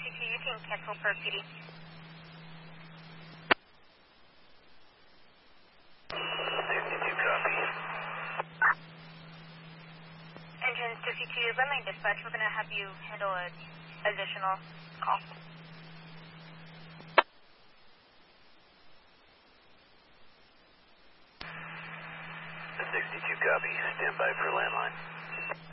62, you can cancel for PD. Engine 52, let me dispatch. We're going to have you handle an additional call. 62 copy. Stand by for landline.